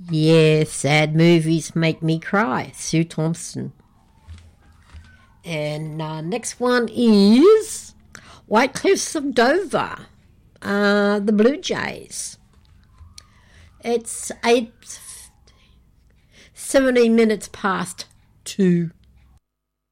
Yeah, sad movies make me cry. Sue Thompson. And next one is White Cliffs of Dover, the Blue Jays. It's 17 minutes past 2.